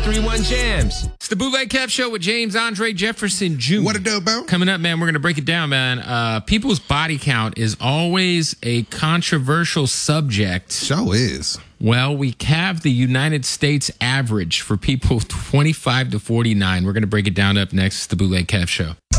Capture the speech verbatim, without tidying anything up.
three one Jams. It's the Bootleg Kev Show with James Andre Jefferson Junior What a dope, bro. Coming up, man, we're going to break it down, man. Uh, people's body count is always a controversial subject. Show is. Well, we have the United States average for people twenty-five to forty-nine. We're going to break it down up next. It's the Bootleg Kev Show.